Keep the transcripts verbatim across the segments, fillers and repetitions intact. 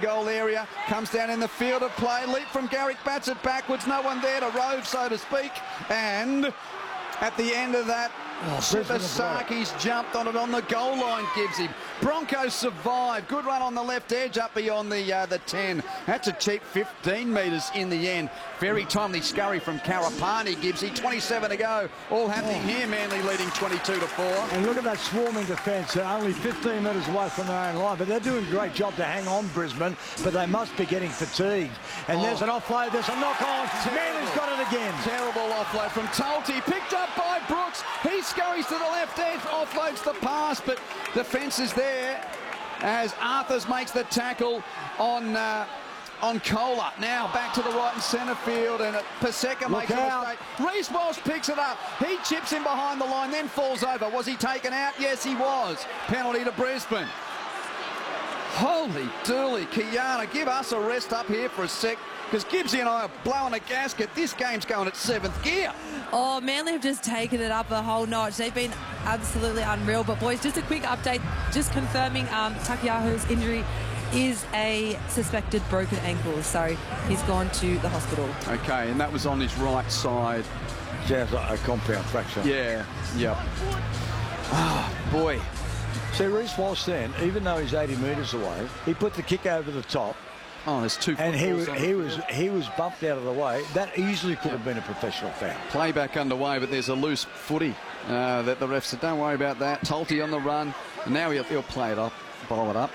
goal area. Comes down in the field of play. Leap from Garrick, bats it backwards. No one there to rove, so to speak. And at the end of that, oh, Shibasaki's jumped on it on the goal line, gives him. Broncos survive. Good run on the left edge up beyond the uh, the ten. That's a cheap fifteen metres in the end. Very timely scurry from Karapani, Gibbsy. twenty-seven to go. All happening oh. here. Manly leading twenty-two to four. And look at that swarming defence. They're only fifteen metres away from their own line, but they're doing a great job to hang on Brisbane, but they must be getting fatigued. And oh. there's an offload. There's a knock on. Manly's got it again. Terrible offload from Tulty. Picked up by Brooks. He scurries to the left edge. Offloads the pass, but defence is there as Arthurs makes the tackle on uh, on Kohler. Now back to the right and centre field, and Paseka makes a mistake. Reece Walsh picks it up. He chips him behind the line, then falls over. Was he taken out? Yes, he was. Penalty to Brisbane. Holy dooly, Kiana, give us a rest up here for a sec, because Gibbsy and I are blowing a gasket. This game's going at seventh gear. Oh, Manly have just taken it up a whole notch. They've been absolutely unreal. But, boys, just a quick update, just confirming um, Takiaho's injury is a suspected broken ankle, so he's gone to the hospital. Okay, and that was on his right side. Sounds like a compound fracture. Yeah, yep. Oh, boy. See, Reece Walsh then, even though he's eighty metres away, he put the kick over the top. Oh, there's two. And he was he was he was bumped out of the way. That easily could yep. have been a professional foul. Playback underway, but there's a loose footy uh, that the ref said, don't worry about that. Tulty on the run. And now he'll, he'll play it up, bowl it up.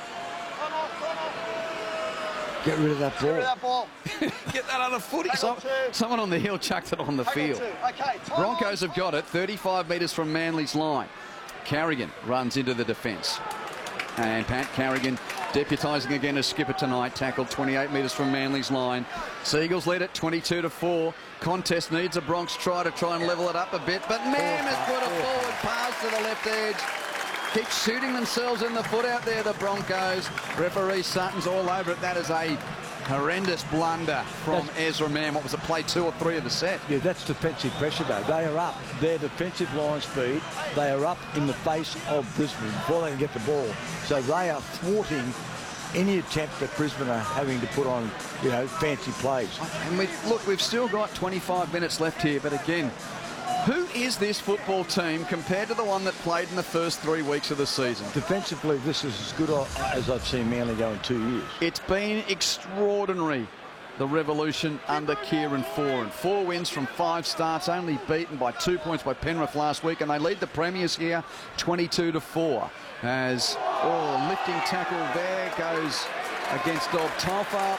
Get rid of that ball. Get rid of that ball. Get that other footy. Some, someone on the hill chucked it on the field. Okay, Broncos have got it, thirty-five metres from Manly's line. Carrigan runs into the defence. And Pat Carrigan deputising again as skipper tonight, tackled twenty-eight metres from Manly's line. Seagulls lead it twenty-two to four. Contest needs a Bronx try to try and level it up a bit, but Mam has put a forward pass to the left edge. Keep shooting themselves in the foot out there, the Broncos. Referee Sutton's all over it. That is a horrendous blunder from that's, Ezra Mam. What was it, play two or three of the set? Yeah, that's defensive pressure, though. They are up. Their defensive line speed, they are up in the face of Brisbane before they can get the ball. So they are thwarting any attempt that Brisbane are having to put on, you know, fancy plays. And we look, we've still got twenty-five minutes left here, but again, who is this football team compared to the one that played in the first three weeks of the season? Defensively, this is as good as I've seen Manly go in two years. It's been extraordinary, the revolution under Kieran Foran. Four wins from five starts, only beaten by two points by Penrith last week, and they lead the Premiers here twenty-two to four. As, oh, lifting tackle there goes against Dob Toffa.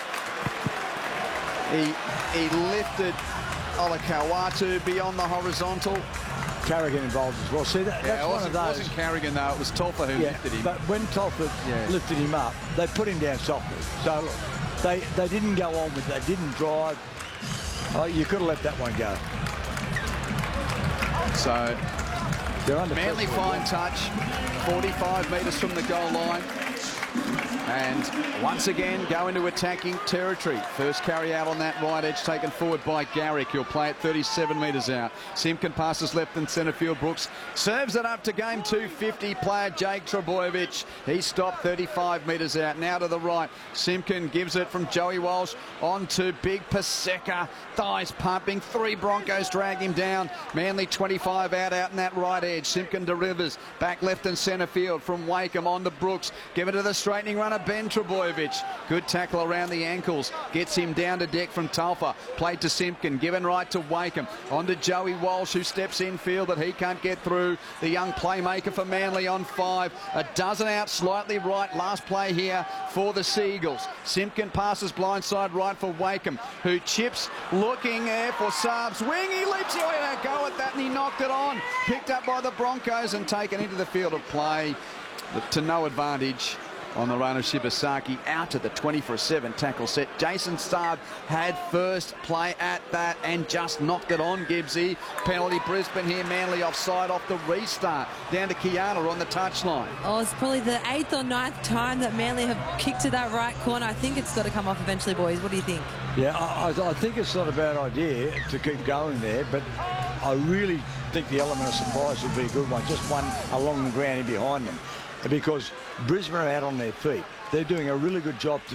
He, he lifted Olakau'atu beyond the horizontal. Carrigan involved as well. See, that, yeah, that's it one of those. It wasn't Carrigan, though. It was Tolfa who yeah, lifted him. But when Tolfa yeah. lifted him up, they put him down softly. So, look, they, they didn't go on with it. They didn't drive. Oh, you could have let that one go. So, They're Manly fine touch, forty-five metres from the goal line. And once again, go into attacking territory. First carry out on that right edge taken forward by Garrick. He'll play it thirty-seven metres out. Simpkin passes left and centre field. Brooks serves it up to game two fifty player Jake Trbojevic. He stopped thirty-five metres out. Now to the right. Simpkin gives it from Joey Walsh on to Big Paseka. Thighs pumping. Three Broncos drag him down. Manly twenty-five out, out in that right edge. Simpkin to Rivers. Back left and centre field from Wakeham on to Brooks. Give it to the straightening runner Ben Trbojevic. Good tackle around the ankles. Gets him down to deck from Tulfa. Played to Simpkin. Given right to Wakeham. On to Joey Walsh, who steps in field but he can't get through. The young playmaker for Manly on five. A dozen out, slightly right. Last play here for the Seagulls. Simpkin passes blindside right for Wakeham, who chips, looking there for Saab's wing. He leaps. He had a go at that and he knocked it on. Picked up by the Broncos and taken into the field of play to no advantage on the run of Shibasaki. Out to the twenty for a seven tackle set. Jason Saab had first play at that and just knocked it on, Gibbsy. Penalty Brisbane here. Manly offside off the restart. Down to Kiana on the touchline. Oh, it's probably the eighth or ninth time that Manly have kicked to that right corner. I think it's got to come off eventually, boys. What do you think? Yeah, I, I think it's not a bad idea to keep going there, but I really think the element of surprise would be a good one. Just one along the ground in behind them. Because Brisbane are out on their feet. They're doing a really good job to